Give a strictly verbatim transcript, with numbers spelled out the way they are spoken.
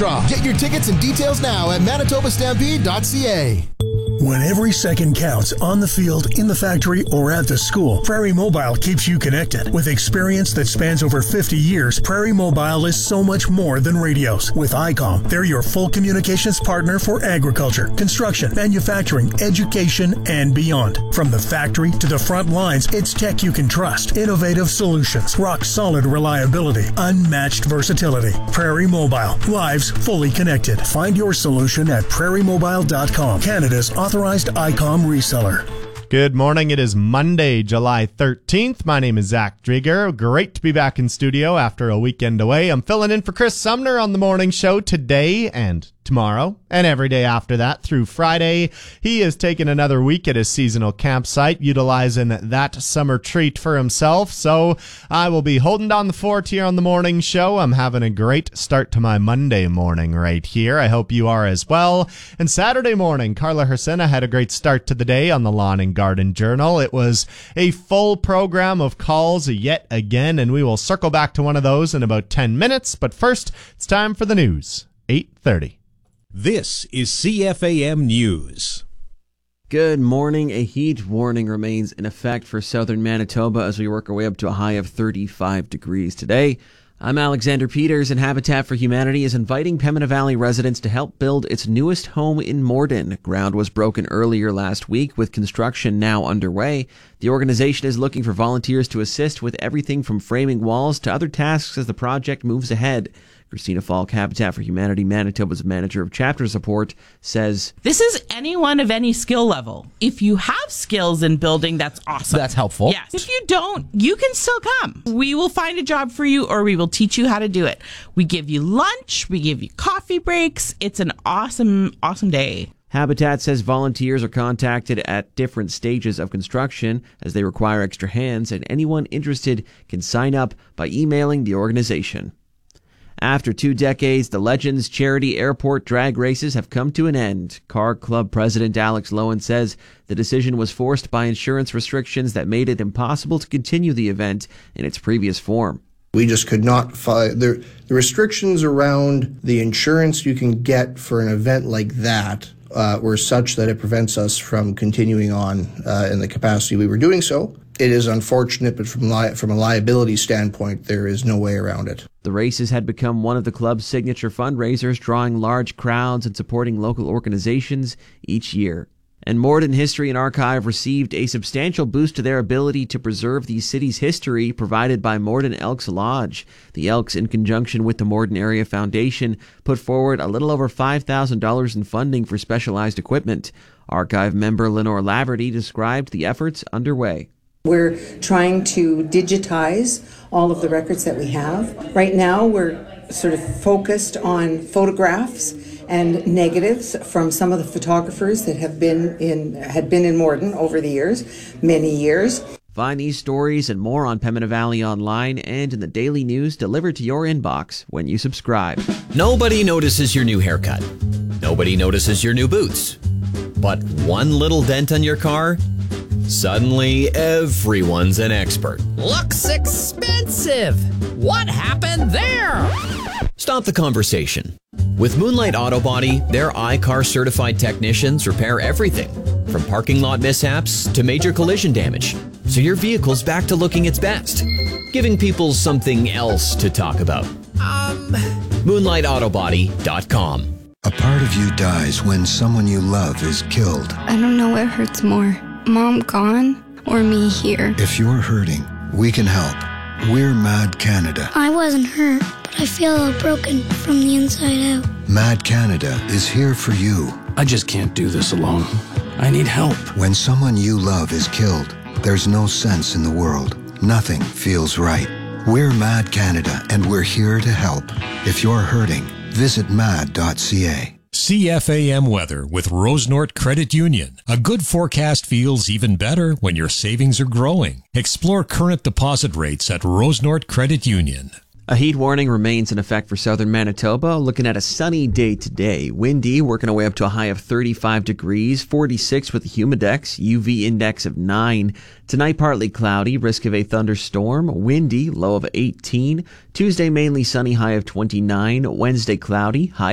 draw. Get your tickets and details now at manitoba stampede dot c a. When every second counts on the field, in the factory, or at the school, Prairie Mobile keeps you connected. With experience that spans over fifty years, Prairie Mobile is so much more than radios. With I COM, they're your full communications partner for agriculture, construction, manufacturing, education, and beyond. From the factory to the front lines, it's tech you can trust. Innovative solutions, rock-solid reliability, unmatched versatility. Prairie Mobile, lives fully connected. Find your solution at prairie mobile dot com, Canada's authorized I COM reseller. Good morning. It is Monday, July thirteenth. My name is Zach Drieger. Great to be back in studio after a weekend away. I'm filling in for Chris Sumner on the morning show today and tomorrow and every day after that through Friday. He is taking another week at his seasonal campsite, utilizing that summer treat for himself. So I will be holding down the fort here on the morning show. I'm having a great start to my Monday morning right here. I hope you are as well. And Saturday morning, Carla Hersena had a great start to the day on the Lawn and Garden Journal. It was a full program of calls yet again, and we will circle back to one of those in about ten minutes. But first, it's time for the news. eight thirty. This is C F A M News. Good morning. A heat warning remains in effect for southern Manitoba as we work our way up to a high of thirty-five degrees today. I'm Alexander Peters, and Habitat for Humanity is inviting Pembina Valley residents to help build its newest home in Morden. Ground was broken earlier last week, with construction now underway. The organization is looking for volunteers to assist with everything from framing walls to other tasks as the project moves ahead. Christina Falk, Habitat for Humanity Manitoba's manager of chapter support, says, "This is anyone of any skill level. If you have skills in building, that's awesome. That's helpful. Yes. If you don't, you can still come. We will find a job for you, or we will teach you how to do it. We give you lunch. We give you coffee breaks. It's an awesome, awesome day." Habitat says volunteers are contacted at different stages of construction as they require extra hands, and anyone interested can sign up by emailing the organization. After two decades, the Legends Charity Airport drag races have come to an end. Car Club President Alex Lowen says the decision was forced by insurance restrictions that made it impossible to continue the event in its previous form. We just could not find the, the restrictions around the insurance you can get for an event like that uh, were such that it prevents us from continuing on uh, in the capacity we were doing so. It is unfortunate, but from li- from a liability standpoint, there is no way around it. The races had become one of the club's signature fundraisers, drawing large crowds and supporting local organizations each year. And Morden History and Archive received a substantial boost to their ability to preserve the city's history provided by Morden Elks Lodge. The Elks, in conjunction with the Morden Area Foundation, put forward a little over five thousand dollars in funding for specialized equipment. Archive member Lenore Laverty described the efforts underway. We're trying to digitize all of the records that we have. Right now, we're sort of focused on photographs and negatives from some of the photographers that have been in had been in Morden over the years, many years. Find these stories and more on Pembina Valley Online and in the daily news delivered to your inbox when you subscribe. Nobody notices your new haircut. Nobody notices your new boots. But one little dent on your car? Suddenly, everyone's an expert. Looks expensive. What happened there? Stop the conversation. With Moonlight Auto Body, their I C A R certified technicians repair everything from parking lot mishaps to major collision damage, so your vehicle's back to looking its best, giving people something else to talk about. Um... moonlight auto body dot com. A part of you dies when someone you love is killed. I don't know what hurts more. Mom gone or me here? If you're hurting, we can help. We're Mad Canada. I wasn't hurt, but I feel all broken from the inside out. Mad Canada is here for you. I just can't do this alone. I need help. When someone you love is killed, there's no sense in the world. Nothing feels right. We're Mad Canada, and we're here to help. If you're hurting, visit mad dot c a. C F A M weather with Rosenort Credit Union. A good forecast feels even better when your savings are growing. Explore current deposit rates at Rosenort Credit Union. A heat warning remains in effect for southern Manitoba. Looking at a sunny day today. Windy, working our way up to a high of thirty-five degrees, forty-six with a humidex, U V index of nine. Tonight, partly cloudy, risk of a thunderstorm. Windy, low of eighteen. Tuesday, mainly sunny, high of twenty-nine. Wednesday, cloudy, high